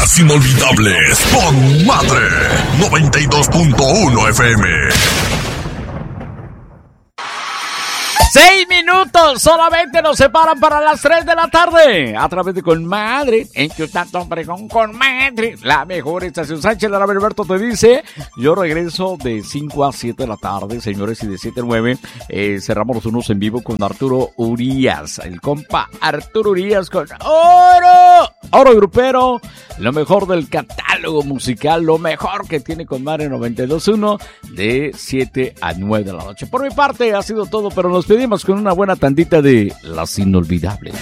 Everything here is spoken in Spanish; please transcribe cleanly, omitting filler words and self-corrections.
Las Inolvidables con Madre 92.1 FM. 6 minutos solamente nos separan para las 3 de la tarde. A través de Con Madre, en que tanto hombre con Madre, la mejor estación. Sánchez Lara Alberto te dice, yo regreso de 5 a 7 de la tarde, señores, y de 7 a 9 cerramos los unos en vivo con Arturo Urias, el compa Arturo Urias con Oro Grupero, lo mejor del catálogo musical, lo mejor que tiene Con Madre 92.1 de 7 a 9 de la noche. Por mi parte ha sido todo, pero nos pedimos con una buena tandita de Las Inolvidables.